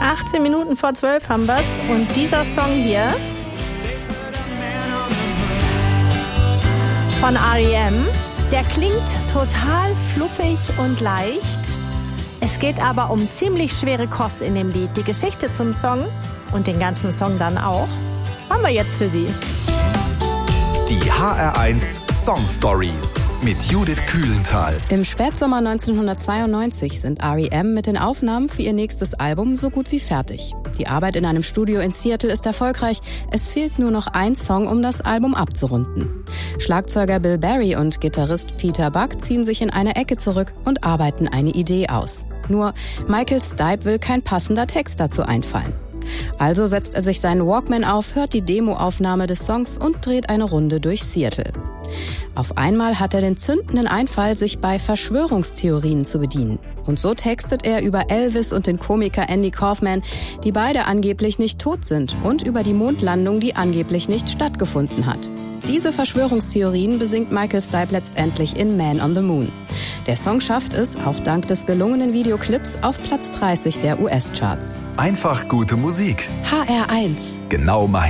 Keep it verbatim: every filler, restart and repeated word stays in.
achtzehn Minuten vor zwölf haben wir's. Und dieser Song hier von R E M, der klingt total fluffig und leicht. Es geht aber um ziemlich schwere Kost in dem Lied. Die Geschichte zum Song und den ganzen Song dann auch haben wir jetzt für Sie. Die H R eins Song Stories mit Judith Kühlenthal. Im Spätsommer neunzehnhundertzweiundneunzig sind R E M mit den Aufnahmen für ihr nächstes Album so gut wie fertig. Die Arbeit in einem Studio in Seattle ist erfolgreich. Es fehlt nur noch ein Song, um das Album abzurunden. Schlagzeuger Bill Berry und Gitarrist Peter Buck ziehen sich in eine Ecke zurück und arbeiten eine Idee aus. Nur Michael Stipe will kein passender Text dazu einfallen. Also setzt er sich seinen Walkman auf, hört die Demoaufnahme des Songs und dreht eine Runde durch Seattle. Auf einmal hat er den zündenden Einfall, sich bei Verschwörungstheorien zu bedienen. Und so textet er über Elvis und den Komiker Andy Kaufman, die beide angeblich nicht tot sind, und über die Mondlandung, die angeblich nicht stattgefunden hat. Diese Verschwörungstheorien besingt Michael Stipe letztendlich in Man on the Moon. Der Song schafft es, auch dank des gelungenen Videoclips, auf Platz dreißig der U S-Charts. Einfach gute Musik. H R eins. Genau mein